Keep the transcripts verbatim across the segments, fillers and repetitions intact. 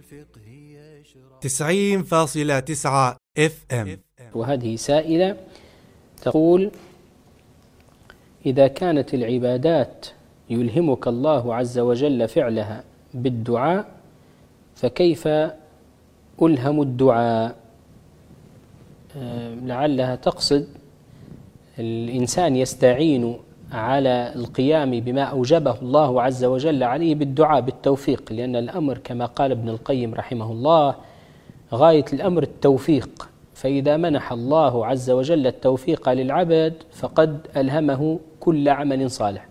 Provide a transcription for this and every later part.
تسعين فاصلة تسعة اف ام. وهذه سائلة تقول: إذا كانت العبادات يلهمك الله عز وجل فعلها بالدعاء، فكيف ألهم الدعاء؟ لعلها تقصد الإنسان يستعين على القيام بما أوجبه الله عز وجل عليه بالدعاء بالتوفيق، لأن الأمر كما قال ابن القيم رحمه الله غاية الأمر التوفيق، فإذا منح الله عز وجل التوفيق للعبد فقد ألهمه كل عمل صالح.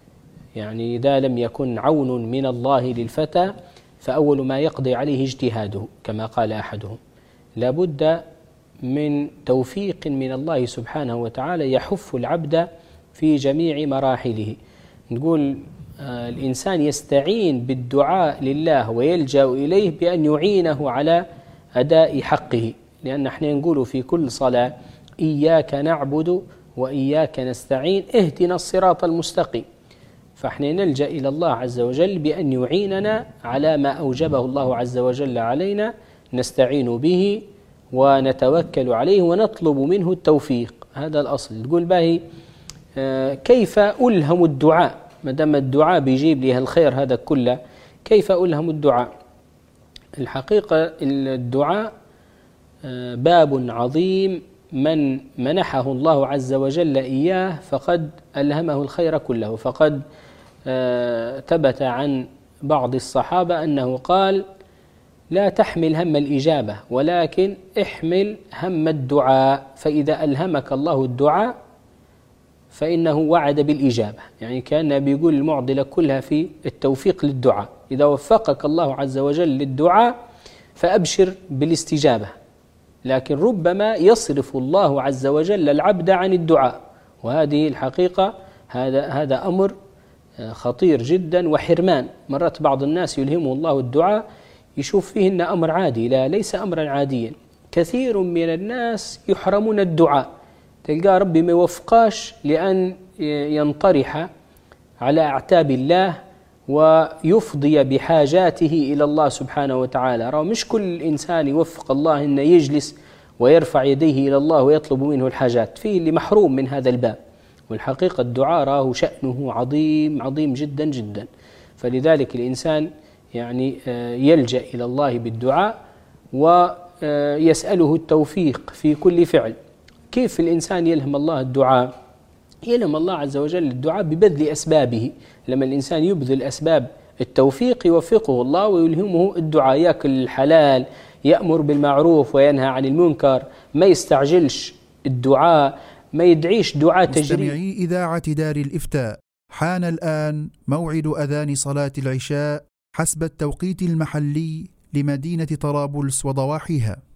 يعني إذا لم يكن عون من الله للفتى فأول ما يقضي عليه اجتهاده كما قال أحدهم. لابد من توفيق من الله سبحانه وتعالى يحف العبد في جميع مراحله. نقول آه الإنسان يستعين بالدعاء لله ويلجأ إليه بأن يعينه على أداء حقه، لأن احنا نقول في كل صلاة: إياك نعبد وإياك نستعين اهدنا الصراط المستقيم. فاحنا نلجأ إلى الله عز وجل بأن يعيننا على ما أوجبه الله عز وجل علينا، نستعين به ونتوكل عليه ونطلب منه التوفيق. هذا الأصل. تقول باهي آه كيف ألهم الدعاء؟ ما دام الدعاء بيجيب لي الخير هذا كله، كيف ألهم الدعاء؟ الحقيقة الدعاء آه باب عظيم، من منحه الله عز وجل إياه فقد ألهمه الخير كله. فقد آه ثبت عن بعض الصحابة أنه قال: لا تحمل هم الإجابة ولكن احمل هم الدعاء، فإذا ألهمك الله الدعاء فإنه وعد بالإجابة. يعني كان بيقول المعضلة كلها في التوفيق للدعاء، إذا وفقك الله عز وجل للدعاء فأبشر بالاستجابة، لكن ربما يصرف الله عز وجل العبد عن الدعاء، وهذه الحقيقة هذا هذا أمر خطير جدا وحرمان. مرات بعض الناس يلهمه الله الدعاء يشوف فيه إنه أمر عادي، لا ليس أمرا عاديا. كثير من الناس يحرمون الدعاء، تلقى ربي ما يوفقاش لأن ينطرح على أعتاب الله ويفضي بحاجاته إلى الله سبحانه وتعالى. رأى مش كل إنسان يوفق الله إنه يجلس ويرفع يديه إلى الله ويطلب منه الحاجات، فيه اللي محروم من هذا الباب. والحقيقة الدعاء راه شأنه عظيم عظيم جدا جدا، فلذلك الإنسان يعني يلجأ إلى الله بالدعاء ويسأله التوفيق في كل فعل. كيف الإنسان يلهم الله الدعاء؟ يلهم الله عز وجل الدعاء ببذل أسبابه. لما الإنسان يبذل أسباب التوفيق يوفقه الله ويلهمه الدعاء. يأكل الحلال، يأمر بالمعروف وينهى عن المنكر، ما يستعجلش الدعاء، ما يدعيش دعاء تجريب. مستمعي إذاعة دار الإفتاء، حان الآن موعد أذان صلاة العشاء حسب التوقيت المحلي لمدينة طرابلس وضواحيها.